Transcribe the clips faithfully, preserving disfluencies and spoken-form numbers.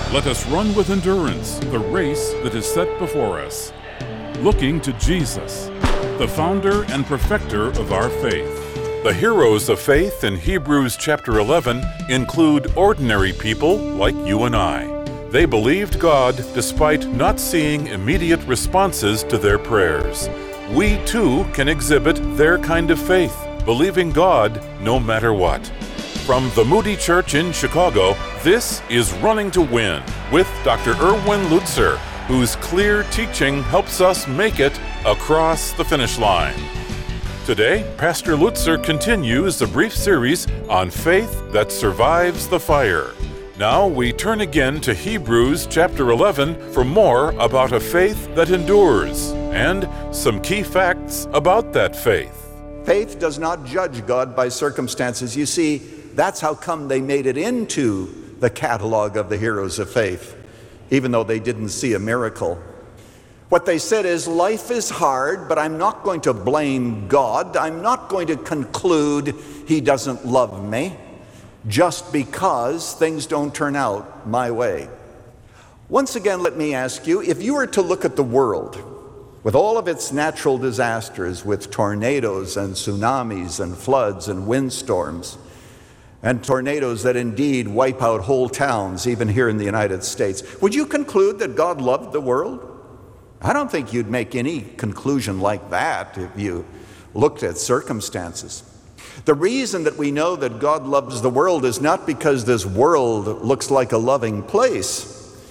Let us run with endurance the race that is set before us, looking to Jesus, the founder and perfecter of our faith. The heroes of faith in Hebrews chapter eleven include ordinary people like you and I. They believed God despite not seeing immediate responses to their prayers. We too can exhibit their kind of faith, believing God no matter what. From the Moody Church in Chicago, this is Running to Win with Doctor Erwin Lutzer, whose clear teaching helps us make it across the finish line. Today, Pastor Lutzer continues the brief series on faith that survives the fire. Now we turn again to Hebrews chapter eleven for more about a faith that endures and some key facts about that faith. Faith does not judge God by circumstances. You see, that's how come they made it into the catalog of the heroes of faith, even though they didn't see a miracle. What they said is, life is hard, but I'm not going to blame God. I'm not going to conclude He doesn't love me just because things don't turn out my way. Once again, let me ask you, if you were to look at the world with all of its natural disasters, with tornadoes and tsunamis and floods and windstorms, and tornadoes that indeed wipe out whole towns, even here in the United States, would you conclude that God loved the world? I don't think you'd make any conclusion like that if you looked at circumstances. The reason that we know that God loves the world is not because this world looks like a loving place.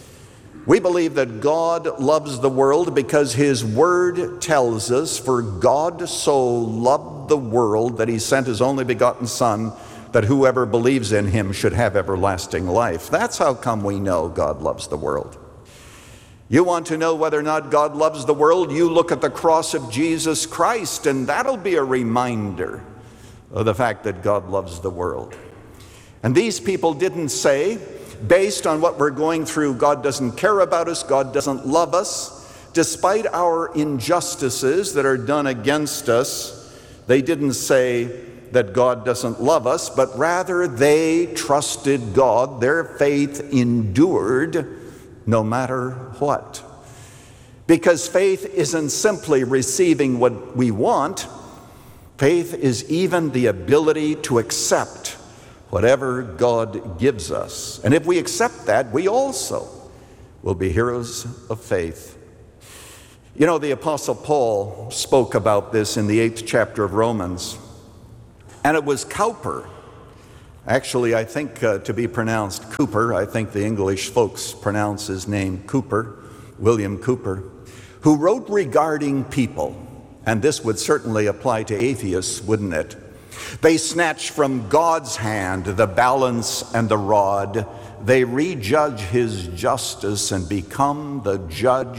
We believe that God loves the world because His Word tells us, for God so loved the world that He sent His only begotten Son, that whoever believes in Him should have everlasting life. That's how come we know God loves the world. You want to know whether or not God loves the world? You look at the cross of Jesus Christ, and that'll be a reminder of the fact that God loves the world. And these people didn't say, based on what we're going through, God doesn't care about us, God doesn't love us. Despite our injustices that are done against us, they didn't say that God doesn't love us, but rather they trusted God. Their faith endured no matter what. Because faith isn't simply receiving what we want. Faith is even the ability to accept whatever God gives us. And if we accept that, we also will be heroes of faith. You know, the Apostle Paul spoke about this in the eighth chapter of Romans. And it was Cowper, actually I think uh, to be pronounced Cooper, I think the English folks pronounce his name Cooper, William Cooper, who wrote regarding people, and this would certainly apply to atheists, wouldn't it? They snatch from God's hand the balance and the rod. They rejudge His justice and become the judge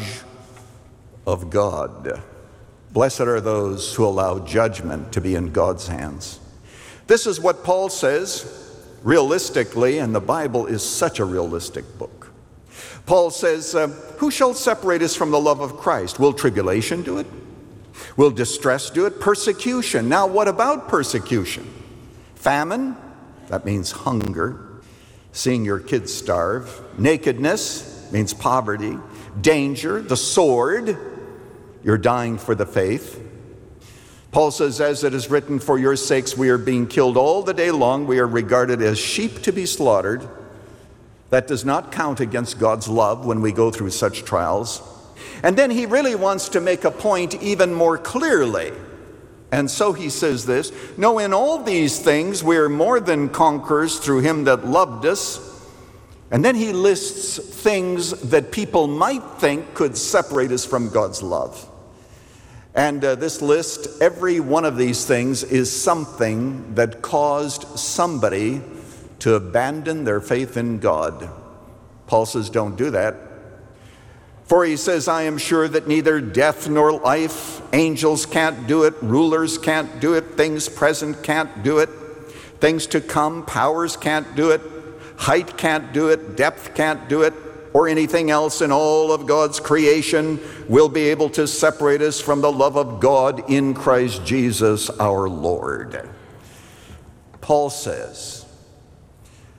of God. Blessed are those who allow judgment to be in God's hands. This is what Paul says realistically, and the Bible is such a realistic book. Paul says, uh, who shall separate us from the love of Christ? Will tribulation do it? Will distress do it? Persecution. Now, what about persecution? Famine, that means hunger. Seeing your kids starve. Nakedness means poverty. Danger, the sword, you're dying for the faith. Paul says, as it is written, for your sakes we are being killed all the day long. We are regarded as sheep to be slaughtered. That does not count against God's love when we go through such trials. And then he really wants to make a point even more clearly. And so he says this, no, in all these things we are more than conquerors through Him that loved us. And then he lists things that people might think could separate us from God's love. And uh, this list, every one of these things is something that caused somebody to abandon their faith in God. Paul says, don't do that. For he says, I am sure that neither death nor life, angels can't do it, rulers can't do it, things present can't do it, things to come, powers can't do it, height can't do it, depth can't do it, or anything else in all of God's creation will be able to separate us from the love of God in Christ Jesus our Lord. Paul says,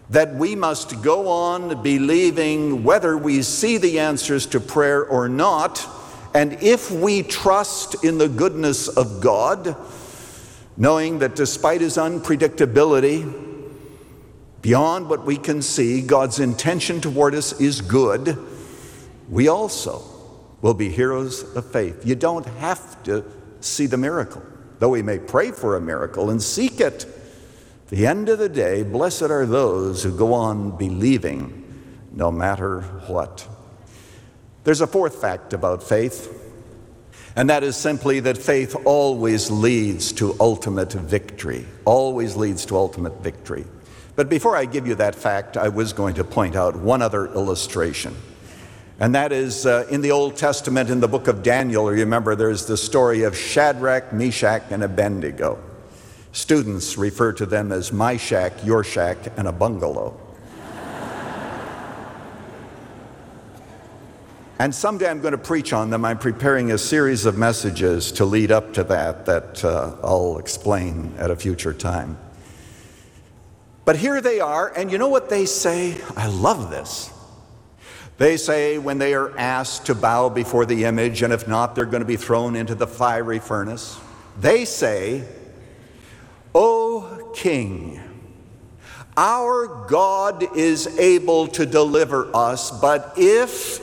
that we must go on believing whether we see the answers to prayer or not, and if we trust in the goodness of God, knowing that despite his unpredictability, beyond what we can see, God's intention toward us is good, we also will be heroes of faith. You don't have to see the miracle, though we may pray for a miracle and seek it. At the end of the day, blessed are those who go on believing no matter what. There's a fourth fact about faith, and that is simply that faith always leads to ultimate victory. Always leads to ultimate victory. But before I give you that fact, I was going to point out one other illustration. And that is uh, in the Old Testament, in the book of Daniel, you remember there's the story of Shadrach, Meshach, and Abednego. Students refer to them as my shack, your shack, and a bungalow. And someday I'm going to preach on them. I'm preparing a series of messages to lead up to that, that uh, I'll explain at a future time. But here they are, and you know what they say? I love this. They say when they are asked to bow before the image, and if not, they're going to be thrown into the fiery furnace. They say, O King, our God is able to deliver us, but if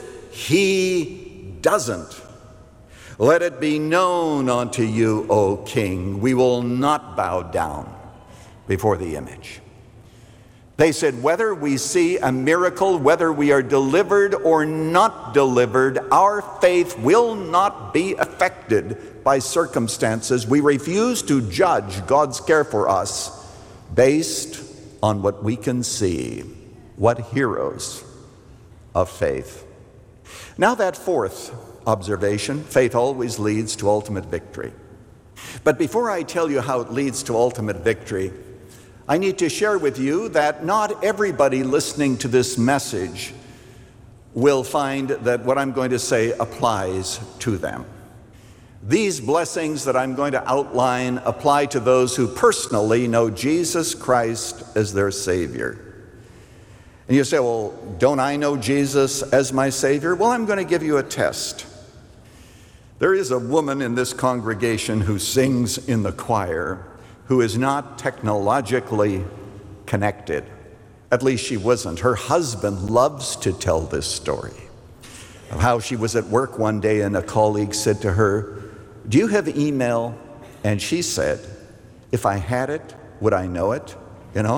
he doesn't, let it be known unto you, O King, we will not bow down before the image. They said, whether we see a miracle, whether we are delivered or not delivered, our faith will not be affected by circumstances. We refuse to judge God's care for us based on what we can see. What heroes of faith. Now that fourth observation, faith always leads to ultimate victory. But before I tell you how it leads to ultimate victory, I need to share with you that not everybody listening to this message will find that what I'm going to say applies to them. These blessings that I'm going to outline apply to those who personally know Jesus Christ as their Savior. And you say, well, don't I know Jesus as my Savior? Well, I'm going to give you a test. There is a woman in this congregation who sings in the choir who is not technologically connected. At least she wasn't. Her husband loves to tell this story of how she was at work one day and a colleague said to her, do you have email? And she said, if I had it, would I know it? You know?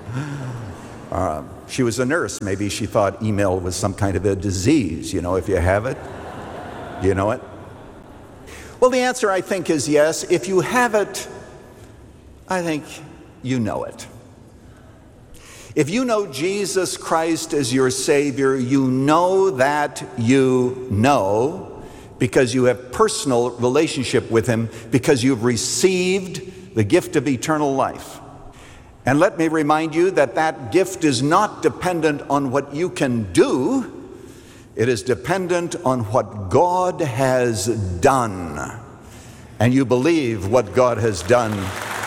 uh, she was a nurse. Maybe she thought email was some kind of a disease. You know, if you have it, do you know it? Well, the answer, I think, is yes. If you have it, I think you know it. If you know Jesus Christ as your Savior, you know that you know because you have personal relationship with Him, because you've received the gift of eternal life. And let me remind you that that gift is not dependent on what you can do. It is dependent on what God has done. And you believe what God has done.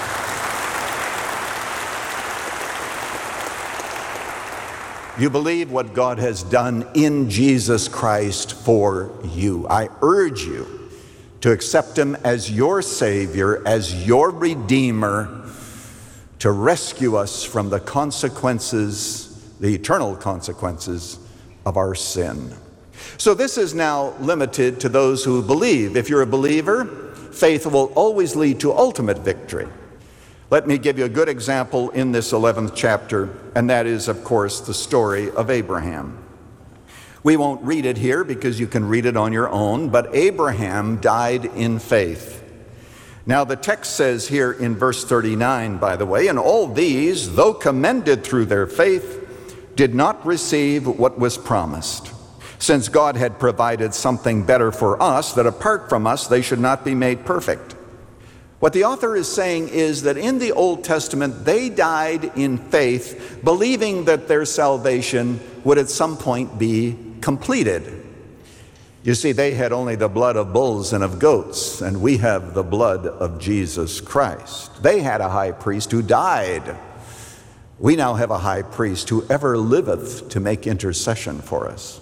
You believe what God has done in Jesus Christ for you. I urge you to accept Him as your Savior, as your Redeemer, to rescue us from the consequences, the eternal consequences of our sin. So this is now limited to those who believe. If you're a believer, faith will always lead to ultimate victory. Let me give you a good example in this eleventh chapter, and that is, of course, the story of Abraham. We won't read it here because you can read it on your own, but Abraham died in faith. Now the text says here in verse thirty-nine, by the way, and all these, though commended through their faith, did not receive what was promised, since God had provided something better for us, that apart from us they should not be made perfect. What the author is saying is that in the Old Testament, they died in faith, believing that their salvation would at some point be completed. You see, they had only the blood of bulls and of goats, and we have the blood of Jesus Christ. They had a high priest who died, We now have a high priest who ever liveth to make intercession for us.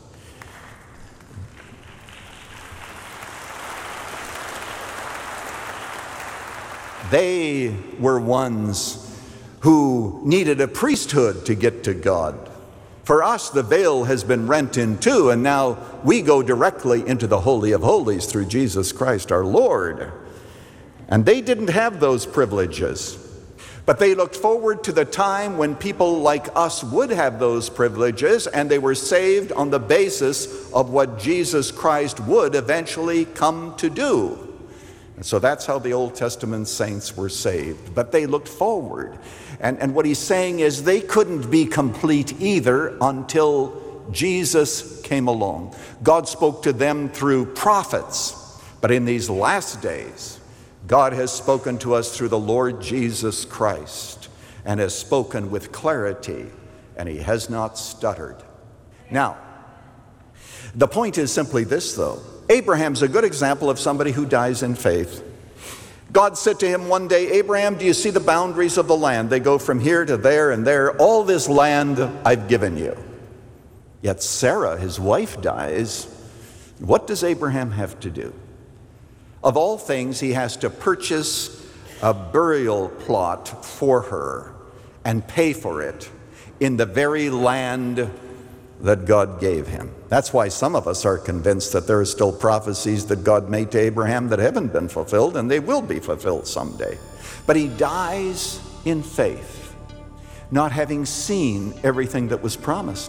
They were ones who needed a priesthood to get to God. For us, the veil has been rent in two, and now we go directly into the Holy of Holies through Jesus Christ our Lord. And they didn't have those privileges. But they looked forward to the time when people like us would have those privileges, and they were saved on the basis of what Jesus Christ would eventually come to do. And so that's how the Old Testament saints were saved. But they looked forward. And, and what he's saying is they couldn't be complete either until Jesus came along. God spoke to them through prophets. But in these last days, God has spoken to us through the Lord Jesus Christ and has spoken with clarity, and he has not stuttered. Now, the point is simply this, though. Abraham's a good example of somebody who dies in faith. God said to him one day, Abraham, do you see the boundaries of the land? They go from here to there and there. All this land I've given you. Yet Sarah, his wife, dies. What does Abraham have to do? Of all things, he has to purchase a burial plot for her and pay for it in the very land that God gave him. That's why some of us are convinced that there are still prophecies that God made to Abraham that haven't been fulfilled, and they will be fulfilled someday. But he dies in faith, not having seen everything that was promised.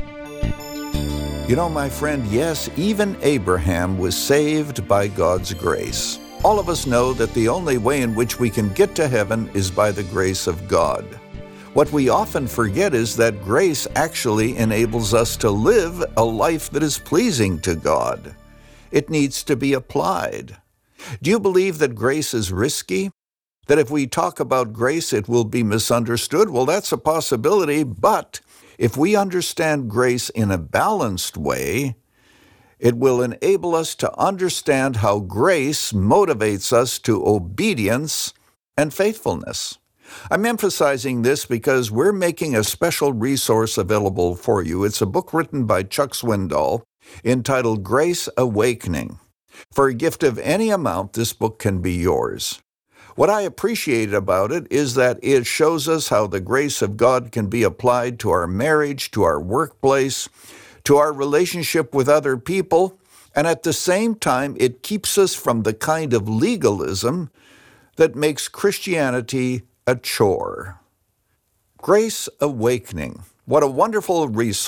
You know, my friend, yes, even Abraham was saved by God's grace. All of us know that the only way in which we can get to heaven is by the grace of God. What we often forget is that grace actually enables us to live a life that is pleasing to God. It needs to be applied. Do you believe that grace is risky? That if we talk about grace, it will be misunderstood? Well, that's a possibility, but if we understand grace in a balanced way, it will enable us to understand how grace motivates us to obedience and faithfulness. I'm emphasizing this because we're making a special resource available for you. It's a book written by Chuck Swindoll entitled Grace Awakening. For a gift of any amount, this book can be yours. What I appreciate about it is that it shows us how the grace of God can be applied to our marriage, to our workplace, to our relationship with other people, and at the same time, it keeps us from the kind of legalism that makes Christianity a chore. Grace Awakening. What a wonderful resource.